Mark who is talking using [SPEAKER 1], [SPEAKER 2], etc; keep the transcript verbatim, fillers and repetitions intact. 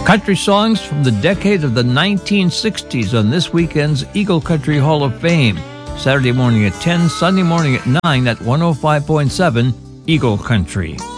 [SPEAKER 1] Country songs from the decade of the nineteen sixties on this weekend's Eagle Country Hall of Fame. Saturday morning at ten, Sunday morning at nine at one oh five point seven Eagle Country.